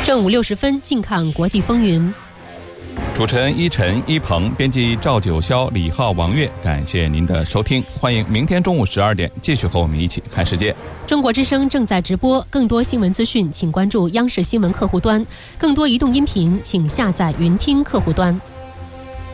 正午60分，近看国际风云。 主持人依晨、依鹏，编辑赵九霄、李浩、王悦，感谢您的收听，欢迎明天中午12点继续和我们一起看世界。 中国之声正在直播，更多新闻资讯请关注央视新闻客户端，更多移动音频请下载云听客户端。